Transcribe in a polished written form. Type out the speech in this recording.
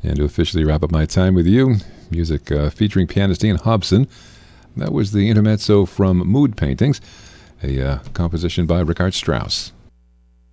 And to officially wrap up my time with you, music featuring pianist Ian Hobson. That was the intermezzo from Mood Paintings, a composition by Richard Strauss.